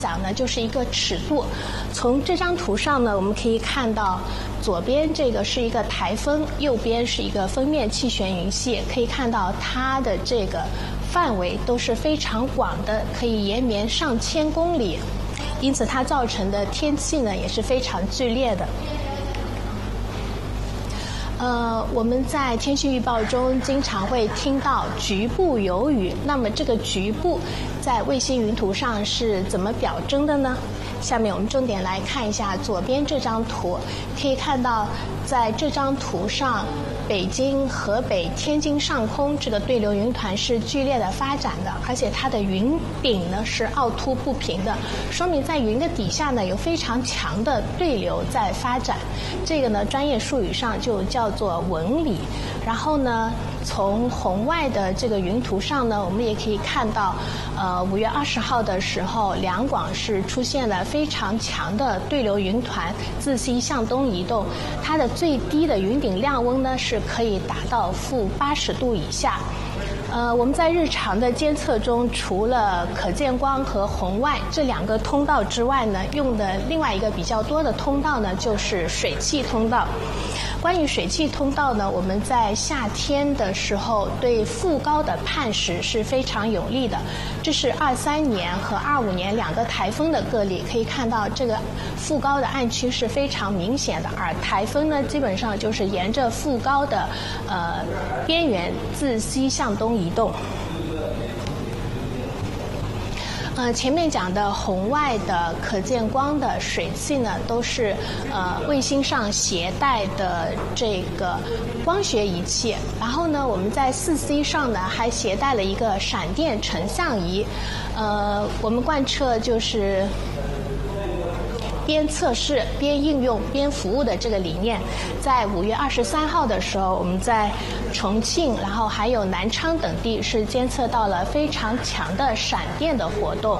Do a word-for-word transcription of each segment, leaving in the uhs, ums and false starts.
讲呢，就是一个尺度。从这张图上呢，我们可以看到，左边这个是一个台风，右边是一个锋面气旋云系，可以看到它的这个范围都是非常广的，可以延绵上千公里，因此它造成的天气呢也是非常剧烈的。呃，我们在天气预报中经常会听到局部有雨，那么这个局部在卫星云图上是怎么表征的呢？下面我们重点来看一下左边这张图，可以看到在这张图上，北京、河北、天津上空这个对流云团是剧烈的发展的，而且它的云顶呢是凹凸不平的，说明在云的底下呢有非常强的对流在发展。这个呢专业术语上就叫做纹理。然后呢，从红外的这个云图上呢，我们也可以看到，呃，五月二十号的时候，两广是出现了非常强的对流云团自西向东移动，它的最低的云顶量温呢是可以达到负八十度以下。呃，我们在日常的监测中，除了可见光和红外这两个通道之外呢，用的另外一个比较多的通道呢，就是水汽通道。关于水汽通道呢，我们在夏天的时候对副高的判识是非常有利的。这是二三年和二五年两个台风的个例，可以看到这个副高的暗区是非常明显的，而台风呢，基本上就是沿着副高的呃边缘自西向东移动。呃，前面讲的红外的、可见光的水汽呢，都是呃卫星上携带的这个光学仪器。然后呢，我们在四 C 上呢还携带了一个闪电成像仪。呃，我们贯彻就是边测试边应用边服务的这个理念。在五月二十三号的时候，我们在重庆，然后还有南昌等地是监测到了非常强的闪电的活动。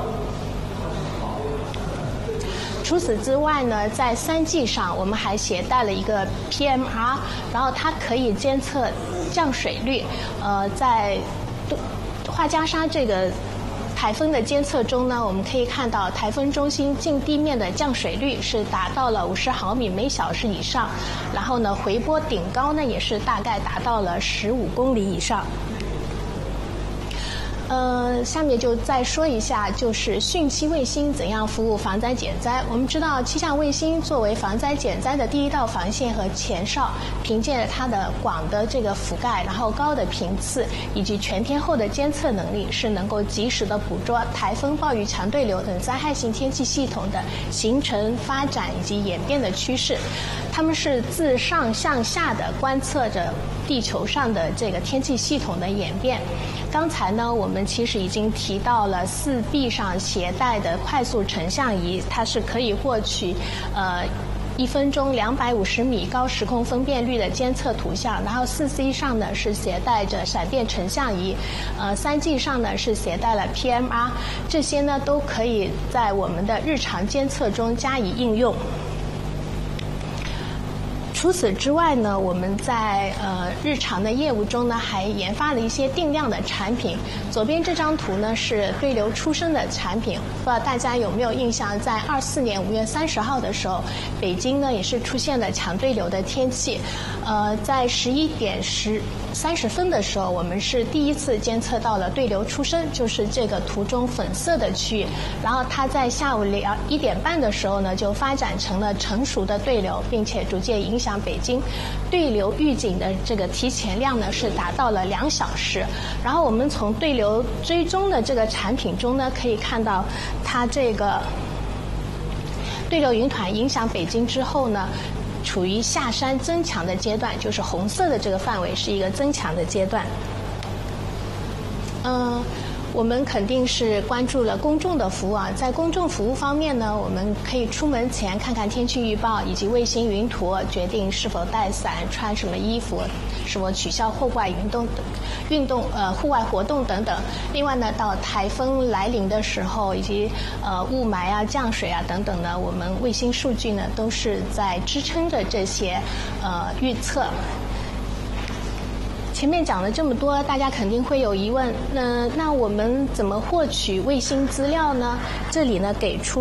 除此之外呢，在三 G 上我们还携带了一个 P M R， 然后它可以监测降水率。呃，在画家沙这个台风的监测中呢，我们可以看到台风中心近地面的降水率是达到了五十毫米每小时以上，然后呢，回波顶高呢也是大概达到了十五公里以上。呃，下面就再说一下，就是汛期卫星怎样服务防灾减灾。我们知道，气象卫星作为防灾减灾的第一道防线和前哨，凭借它的广的这个覆盖，然后高的频次以及全天候的监测能力，是能够及时的捕捉台风、暴雨、强对流等灾害性天气系统的形成、发展以及演变的趋势。它们是自上向下的观测着地球上的这个天气系统的演变。刚才呢，我们其实已经提到了四 B 上携带的快速成像仪，它是可以获取呃一分钟两百五十米高时空分辨率的监测图像。然后四 C 上呢是携带着闪电成像仪，呃三 G 上呢是携带了 P M R， 这些呢都可以在我们的日常监测中加以应用。除此之外呢，我们在呃日常的业务中呢，还研发了一些定量的产品。左边这张图呢是对流出生的产品，不知道大家有没有印象，在二四年五月三十号的时候，北京呢也是出现了强对流的天气。呃，在十一点十三十分的时候，我们是第一次监测到了对流出生，就是这个图中粉色的区域。然后它在下午两一点半的时候呢，就发展成了成熟的对流，并且逐渐影响北京。对流预警的这个提前量呢是达到了两小时。然后我们从对流追踪的这个产品中呢，可以看到它这个对流云团影响北京之后呢，处于下山增强的阶段，就是红色的这个范围是一个增强的阶段。嗯。我们肯定是关注了公众的服务啊，在公众服务方面呢，我们可以出门前看看天气预报以及卫星云图，决定是否带伞、穿什么衣服、是否取消户外运动、运动呃户外活动等等。另外呢，到台风来临的时候，以及呃雾霾啊、降水啊等等呢，我们卫星数据呢都是在支撑着这些呃预测。 前面讲了这么多，大家肯定会有疑问，那那我们怎么获取卫星资料呢？这里呢给出